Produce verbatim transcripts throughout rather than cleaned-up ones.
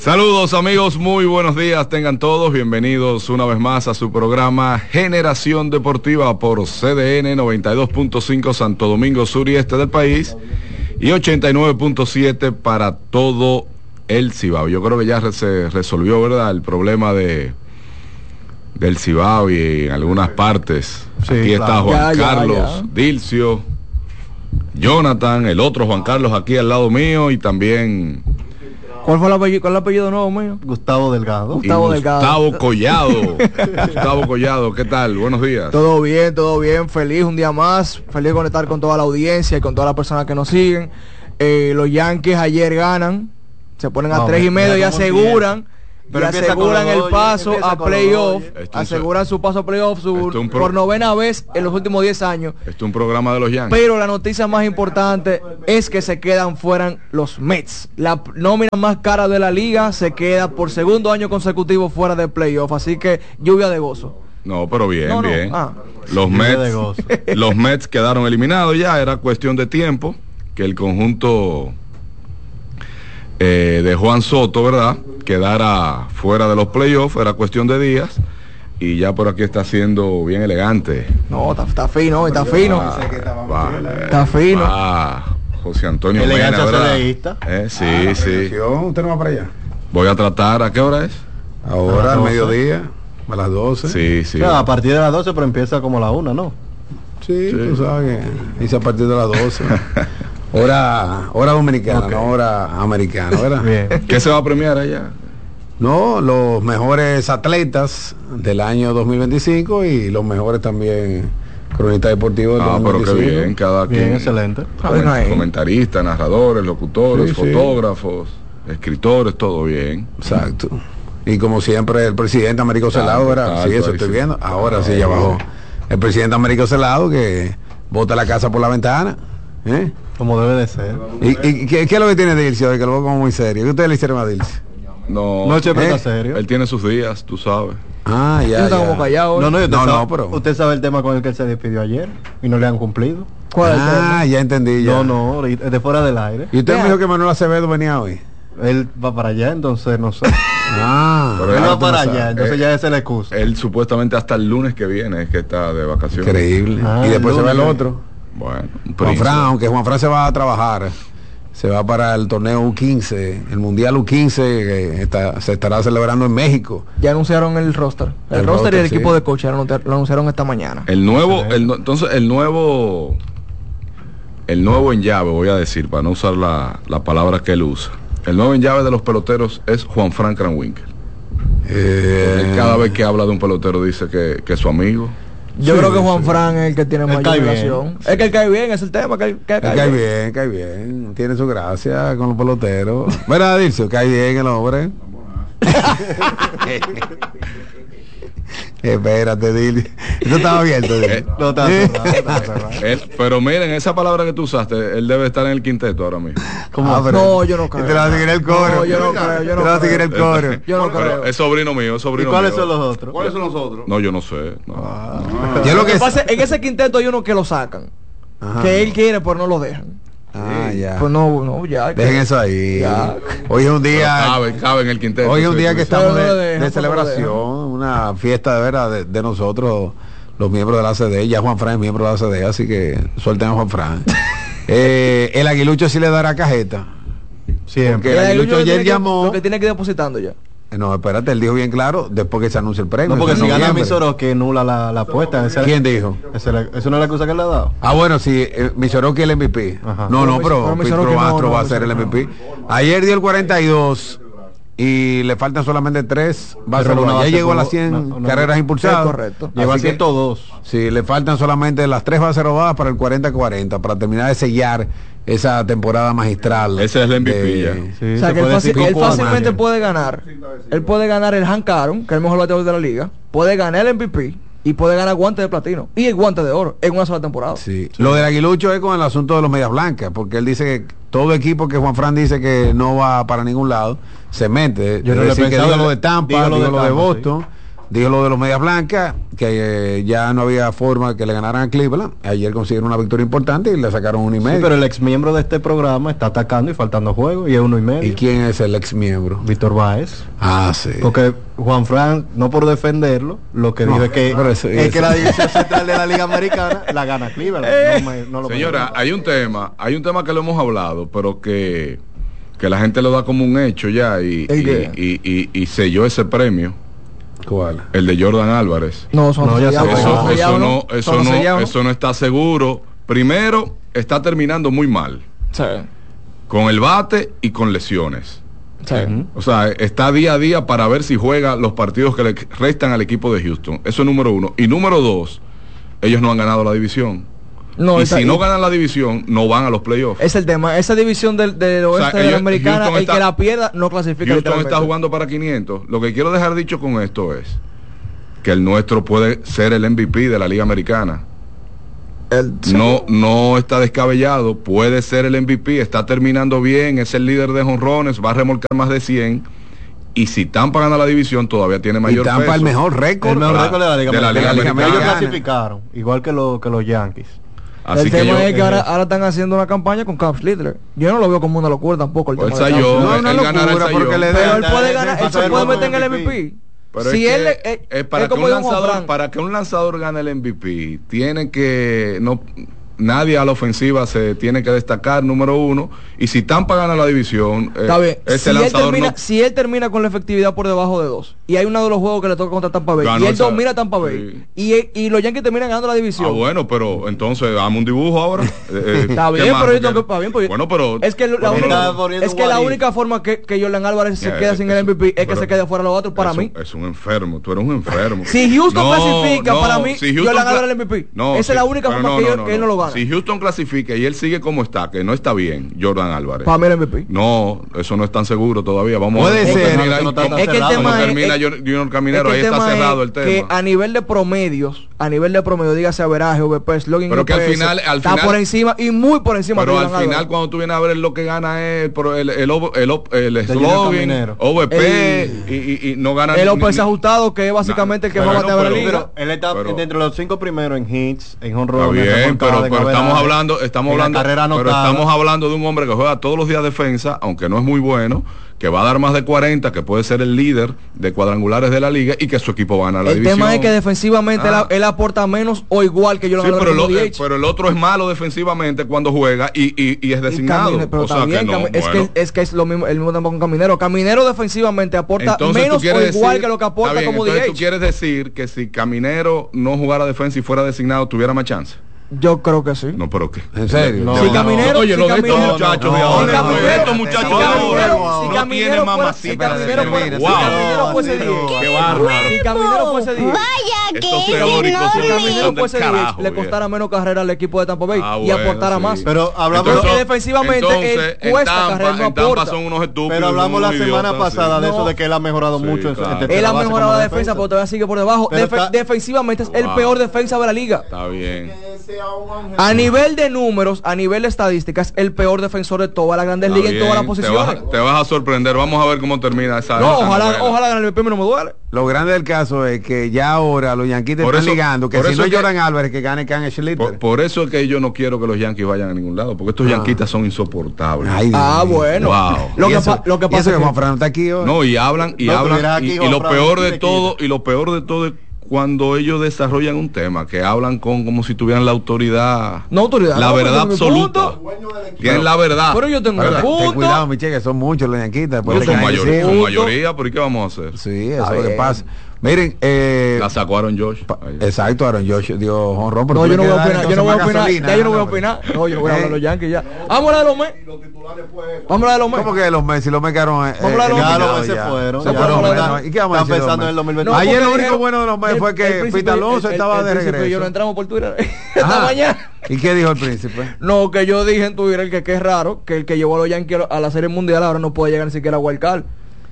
Saludos amigos, muy buenos días, tengan todos bienvenidos una vez más a su programa Generación Deportiva por C D N noventa y dos punto cinco Santo Domingo Sur y Este del país y ochenta y nueve punto siete para todo el Cibao. Yo creo que ya se resolvió, ¿verdad?, el problema de del Cibao y en algunas partes. Sí, aquí está claro. Juan ya, Carlos, ya, ya. Dilcio, Jonathan, el otro Juan Carlos aquí al lado mío y también... ¿Cuál fue el apellido, cuál es el apellido nuevo mío? Gustavo Delgado. Gustavo Delgado. Gustavo Collado. Gustavo Collado, ¿qué tal? Buenos días. Todo bien, todo bien. Feliz un día más. Feliz de conectar con toda la audiencia y con todas las personas que nos siguen. Eh, los Yankees ayer ganan. Se ponen a no, tres y medio y aseguran. Pero y aseguran el paso a playoff, aseguran su paso a playoff su, pro... por novena vez en los últimos diez años. Esto es un programa de los Yankees. Pero la noticia más importante es que se quedan fuera los Mets. La nómina más cara de la liga se queda por segundo año consecutivo fuera de playoff. Así que lluvia de gozo. No, pero bien, no, no. bien. Ah. Los lluvia Mets, los Mets quedaron eliminados ya. Era cuestión de tiempo que el conjunto eh, de Juan Soto, ¿verdad?, quedara fuera de los playoffs. Era cuestión de días y ya por aquí está siendo bien elegante. No, está, está fino, está fino. Va, va, está fino. Va, José Antonio Elegancia Mena, eh, sí, ah, sí. ¿Usted no va para allá? Voy a tratar, ¿a qué hora es? Ahora, al mediodía, a las doce. Sí, sí. O sea, a partir de las doce, pero empieza como a la una, ¿no? Sí, sí, tú sabes que dice a partir de las doce. Hora, hora dominicana, okay. No hora americana, ¿verdad? Bien. ¿Qué se va a premiar allá? No, los mejores atletas del año dos mil veinticinco y los mejores también cronistas deportivos del ah, dos mil veinticinco. Pero qué bien, cada bien, quien. Excelente. Coment- comentaristas, narradores, locutores, sí, fotógrafos, sí. escritores, todo bien. Exacto. Y como siempre el presidente Américo Celado, ¿verdad? Sí, eso estoy sí. viendo. Ahora ah, sí, ya bajó. El presidente Américo Celado que bota la casa por la ventana. ¿Eh? Como debe de ser. ¿Y, y qué, qué es lo que tiene Dilcio? Que lo veo como muy serio. ¿Qué ustedes le hicieron a Dilcio? No, no siempre ¿eh? está serio. Él tiene sus días, tú sabes. Ah, ya, ya. Como callado. No, no, no, no, sabe, no, pero usted sabe el tema con el que él se despidió ayer y no le han cumplido. ¿Cuál ah, es el tema? Ya entendí ya. No, no, de fuera del aire. ¿Y usted me dijo que Manuel Acevedo venía hoy? Él va para allá, entonces no sé. Ah, pero él va para allá, entonces él, ya esa es la excusa. Él supuestamente hasta el lunes que viene es que está de vacaciones. Increíble. Ah, y después se va el otro. Bueno, Juan Fran, aunque Juan Fran se va a trabajar, se va para el torneo U quince, el Mundial U quince que está, se estará celebrando en México. Ya anunciaron el roster. El, el roster, roster y el sí. equipo de coach lo, lo anunciaron esta mañana. El nuevo, el, entonces el nuevo, el nuevo en llave, voy a decir, para no usar la, la palabra que él usa. El nuevo en llave de los peloteros es Juan Frank Kranwinkel. Eh... Cada vez que habla de un pelotero dice que, que es su amigo. Yo sí, creo que Juan sí. Fran es el que tiene mayor relación. Sí. Es que él cae bien, es el tema. Que él, que él cae, cae bien. bien, cae bien. Tiene su gracia con los peloteros. ¿Verdad, Dilcio? Cae bien el hombre. Espérate, Dilcio. Eso estaba abierto. No, está pero miren, esa palabra que tú usaste, él debe estar en el quinteto ahora mismo. ¿Cómo? Ah, no, yo no creo. Te la vas a seguir el coro. No, yo no creo. Yo no te la vas a seguir el coro. Yo no creo. Pero es sobrino mío, es sobrino ¿Y cuáles mío. son los otros? ¿Cuáles son los otros? No, yo no sé. No. Ah. No. Yo lo que pasa, en ese quinteto hay uno que lo sacan. Ajá. Que él quiere, pero no lo dejan. Ah, sí. ya. Pues no, no, ya. Dejen eso ahí. Ya. Hoy es un día. Pero cabe, cabe en el quinteto. Hoy es un día que estamos de, dejan, de celebración, una fiesta de veras de, de nosotros, los miembros de la C D. Ya Juan Fran es miembro de la C D, así que suelten a Juan Fran. eh, el aguilucho sí le dará cajeta. Siempre. El, el aguilucho ayer que, llamó. Lo que tiene que ir depositando ya. No, espérate, él dijo bien claro después que se anuncia el premio. No, porque si gana Misoroki nula la, la apuesta. ¿Quién dijo? ¿Eso no es la cosa que le ha dado? Ah, bueno, sí, eh, Misoroki el M V P. Ajá. No, no, pero Pitro Astro va a ser el M V P. Ayer dio el cuarenta y dos y le faltan solamente tres. Ya llegó a las cien no, no, carreras impulsadas. Correcto. Llegó a ciento dos. Sí, le faltan solamente las tres bases robadas para el cuarenta cuarenta para terminar de sellar esa temporada magistral. Ese es el M V P de... ya. Sí, o sea que él, fácil, él fácilmente man. puede ganar. Él puede ganar el Hank Aaron, que es el mejor bateador de la liga. Puede ganar el M V P y puede ganar guante de platino y el guante de oro en una sola temporada. Sí. Sí. Lo del aguilucho es con el asunto de los medias blancas, porque él dice que todo equipo que Juan Fran dice que no va para ningún lado se mete. Yo no decir le que diga lo de Tampa, diga lo de, lo de Boston. Sí. dijo lo de los Medias Blancas, que eh, ya no había forma que le ganaran a Cleveland. Ayer consiguieron una victoria importante y le sacaron uno y medio. Sí, pero el ex miembro de este programa está atacando y faltando juego y es uno y medio. ¿Y quién es el ex miembro? Víctor Báez. Ah, sí. Porque Juan Fran, no por defenderlo, lo que no, dijo es que, eso, es eso. que la división central de la Liga Americana la gana Cleveland. Eh. No me, no lo Señora, puedo. hay un tema, hay un tema que lo hemos hablado, pero que, que la gente lo da como un hecho ya y, y, y, y, y selló ese premio. ¿Cuál? El de Jordan Álvarez. No, eso no, ya eso, eso, eso no, eso no, no, eso no está seguro. Primero, está terminando muy mal. Sí. Con el bate y con lesiones. Sí. Uh-huh. O sea, está día a día para ver si juega los partidos que le restan al equipo de Houston. Eso es número uno. Y número dos, ellos no han ganado la división. No, y esa, si no ganan la división, no van a los playoffs. Es el tema. Esa división del, del oeste, o sea, de la americana, el está, que la pierda no clasifica. Houston está jugando para quinientos. Lo que quiero dejar dicho con esto es que el nuestro puede ser el M V P de la Liga Americana. El, sí. No, no está descabellado. Puede ser el M V P. Está terminando bien. Es el líder de jonrones. Va a remolcar más de cien. Y si Tampa gana la división, todavía tiene mayor y Tampa peso. el mejor récord. El mejor récord de la Liga, de la Liga Americana. Ellos clasificaron, igual que, lo, que los Yankees. Así el que tema yo, es que ahora, ahora están haciendo una campaña con Caps Littler. Yo no lo veo como una locura tampoco. El pues tema de yo, no, no es locura porque le pero él puede ganar, él se puede meter en el M V P. Pero si es él, que, eh, eh, para, que un lanzador, para que un lanzador gane el M V P, tiene que no nadie a la ofensiva se tiene que destacar, número uno, y si Tampa gana la división, está bien. Ese si, lanzador él termina, no... si él termina con la efectividad por debajo de dos, y hay uno de los juegos que le toca contra Tampa Bay, Ganó y él esa... domina Tampa Bay, sí. y, y los Yankees terminan ganando la división. Ah, bueno, pero entonces dame un dibujo ahora. eh, está bien, pero yo tengo que, está bien, pues, bueno, pero es que la, única, es que la única forma que, que Jordan Álvarez se yeah, queda sin eso, el M V P es que se quede fuera los otros para eso, mí. Es un enfermo, tú eres un enfermo. Si Houston no, clasifica, no, para mí, si Jordan Álvarez el M V P. No, esa es la única forma que él no lo gana. Si Houston clasifica y él sigue como está, que no está bien, Jordan Álvarez. Para mí el M V P. No, eso no es tan seguro todavía. Vamos Puede a ver. ser. Termina, es, es, es que el tema termina es, Junior Caminero, es ahí está cerrado el tema. Que a nivel de promedios, a nivel de promedio, dígase averaje, O V P, slogan, pero que al final, al está final, por encima y muy por encima. Pero al final, Álvarez. Cuando tú vienes a ver lo que gana es el, el, el, el, el slogan, O V P, el, y, y, y no gana. El O P S ajustado, que es básicamente el que va a batear a la liga. Pero él está pero, entre los cinco primeros en hits, en home está bien, pero, pero estamos hablando, estamos hablando, pero estamos hablando de un hombre que juega todos los días defensa, aunque no es muy bueno, que va a dar más de cuarenta, que puede ser el líder de cuadrangulares de la liga y que su equipo va a ganar la el división. El tema es que defensivamente ah. él, él aporta menos o igual que yo lo sí, pero, lo, eh, pero el otro es malo defensivamente cuando juega y, y, y es designado. Y camine, pero o sea también, que no, es, bueno. que, es que es lo mismo, el mismo tampoco con Caminero. Caminero defensivamente aporta entonces, menos o igual decir, que lo que aporta bien, como entonces D H. Tú quieres decir que si Caminero no jugara defensa y fuera designado, tuviera más chance. Yo creo que sí. No, pero ¿qué? ¿En serio? No, si no, Caminero, oye, si lo de Caminero, estos muchachos de ahora, no, de estos muchachos de ahora, si Caminero fuera, si Caminero fuese diez, qué bárbaro. Si Caminero fuese diez, vaya que estos teóricos si Caminero fuese diez, le costara menos carrera al equipo de Tampa Bay y aportara más. Pero hablamos porque defensivamente él cuesta carrera, no aporta. Son unos estúpidos. Pero hablamos la semana pasada de eso de que él ha mejorado mucho. Él ha mejorado la defensa, pero todavía sigue por debajo. Defensivamente es el peor defensa de la liga. Está bien. A nivel de números, a nivel de estadísticas, el peor defensor de todas las grandes ligas en todas las posiciones. Te vas, te vas a sorprender. Vamos a ver cómo termina esa. No, esa ojalá, novela. ojalá gane el M V P, no me duele. Lo grande del caso es que ya ahora los Yankees están eso, ligando que si no es Jordan Álvarez que gane Can Schlitter. Por, por eso es que yo no quiero que los Yankees vayan a ningún lado, porque estos ah. yanquistas son insoportables. Ay, ah, bueno. Wow. Lo, que eso, lo que pasa es que Juan Fernando está aquí hoy. No, y hablan y no, hablan aquí, y, y lo peor de todo y lo peor de todo es cuando ellos desarrollan un tema que hablan con como si tuvieran la autoridad, no autoridad, la no, verdad absoluta, tienen la verdad. Pero yo tengo pero un punto. Ten cuidado, Michelle, que son muchos los yanquistas. Pues son mayoría, son mayoría, pero ¿y qué vamos a hacer? Sí, eso es lo que pasa. Miren, eh, la sacó Aaron Josh. Exacto, Aaron Josh dio honrón. No, yo no voy a opinar, yo no voy a opinar, ya yo no voy a opinar. No, yo no voy a hablar de los Yankees ya. Vamos a hablar de los Mets. Vamos a hablar de los Mets. ¿Cómo que de los Mets? Si los Mets quedaron eh, Vamos a hablar de los Mets. Se fueron. Se fueron. ¿Y qué vamos a decir? Están pensando en el dos mil veintiuno. Ayer lo único bueno de los Mets fue que Pete Alonso estaba de regreso. Yo no entramos por Twitter esta mañana. ¿Y qué dijo el príncipe? No, que yo dije en Twitter que, que es raro que el que llevó a los Yankees a la Serie Mundial ahora no puede llegar ni siquiera a Wild Card.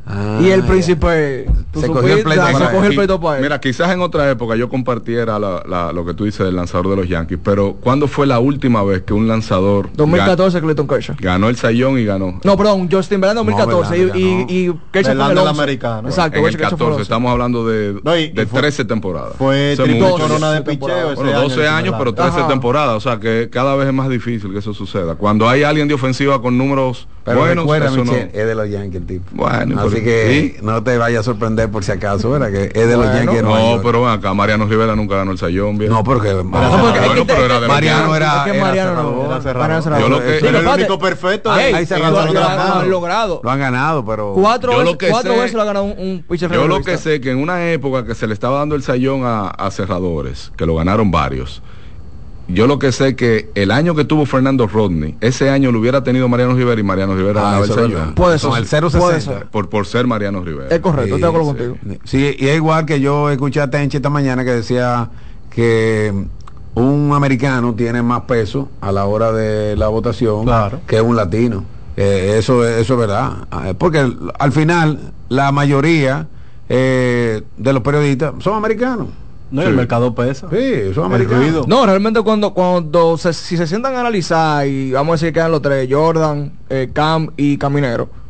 Ah, y el príncipe se cogió el pleito, se cogió el pleito para él. Mira, quizás en otra época yo compartiera la, la, lo que tú dices del lanzador de los Yankees, pero ¿cuándo fue la última vez que un lanzador dos mil catorce Clayton Kershaw ganó el Cy Young y ganó? No, perdón, Justin Verlander dos mil catorce no, y, y, y Kershaw fue el americano. Exacto, en el catorce estamos hablando de, no, y, de fue, trece temporadas. Fue triple corona de picheo. Bueno, doce años, pero trece Ajá. temporadas, o sea que cada vez es más difícil que eso suceda. Cuando hay alguien de ofensiva con números pero buenos, recuerda, eso Michelle, no... es de los Yankees el tipo. Bueno, así que ¿sí? no te vayas a sorprender por si acaso, ¿verdad? Que es de bueno, los Yankees. No, pero acá Mariano Rivera nunca ganó el Cy Young. No, porque no, porque bueno, pero era de Mariano era, es que Mariano no era cerrado. Yo lo que era el único perfecto. Ahí se lo han logrado. Lo han ganado, pero cuatro veces lo ha ganado un pitcher. Yo lo que sé que en una época que se le estaba dando el Cy Young a, a cerradores, que lo ganaron varios. Yo lo que sé que el año que tuvo Fernando Rodney, ese año lo hubiera tenido Mariano Rivera y Mariano Rivera ah, ganaba el Cy Young. Puede ser. Con el cero sesenta. Por, por ser Mariano Rivera. Es correcto, sí, te acuerdo sí. contigo. Sí, y es igual que yo escuché a Tenchi esta mañana que decía que un americano tiene más peso a la hora de la votación claro. que un latino. Eh, eso, eso es verdad. Porque al final la mayoría eh, de los periodistas son americanos. No, sí. El mercado pesa. Sí, son americanos. No, realmente cuando cuando se, si se sientan a analizar y vamos a decir que quedan los tres, Jordan, eh, Cam y Caminero,